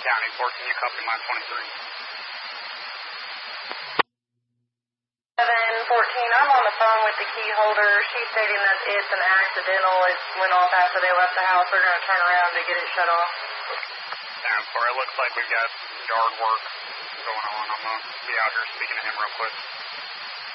County, 14, you copy line 23. 714, I'm on the phone with the key holder. She's stating that it's an accidental. It went off after they left the house. They're going to turn around to get it shut off. Yeah, I'm sorry. It looks like we've got yard work going on. I'm going to be out here speaking to him real quick.